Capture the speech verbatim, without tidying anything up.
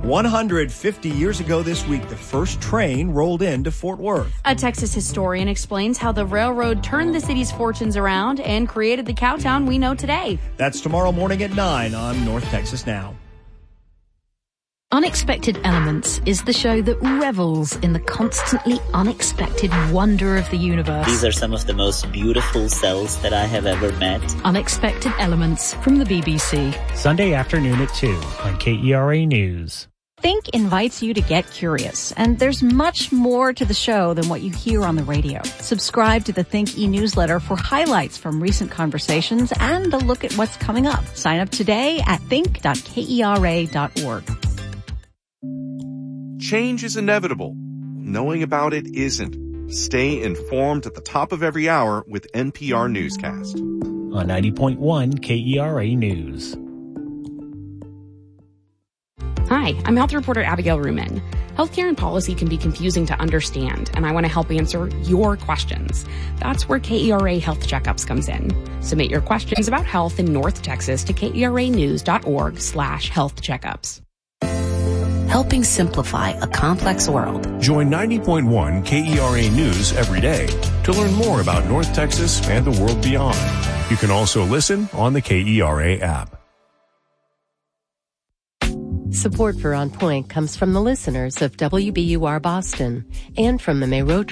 one hundred fifty years ago this week, the first train rolled into Fort Worth. A Texas historian explains how the railroad turned the city's fortunes around and created the cowtown we know today. That's tomorrow morning at nine on North Texas Now. Unexpected Elements is the show that revels in the constantly unexpected wonder of the universe. These are some of the most beautiful cells that I have ever met. Unexpected Elements from the B B C. Sunday afternoon at two on K E R A News. Think invites you to get curious, and there's much more to the show than what you hear on the radio. Subscribe to the Think e-newsletter for highlights from recent conversations and a look at what's coming up. Sign up today at think dot kera dot org. Change is inevitable. Knowing about it isn't. Stay informed at the top of every hour with N P R Newscast. On ninety point one K E R A News. Hi, I'm health reporter Abigail Ruman. Healthcare and policy can be confusing to understand, and I want to help answer your questions. That's where K E R A Health Checkups comes in. Submit your questions about health in North Texas to keranews.org slash health checkups. Helping simplify a complex world. Join ninety point one K E R A News every day to learn more about North Texas and the world beyond. You can also listen on the K E R A app. Support for On Point comes from the listeners of W B U R Boston and from the Mayrow